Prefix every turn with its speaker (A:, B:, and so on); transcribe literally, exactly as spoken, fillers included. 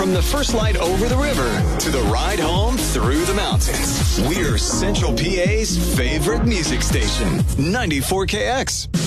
A: From the first light over the river to the ride home through the mountains, we're Central P A's favorite music station, ninety-four K X.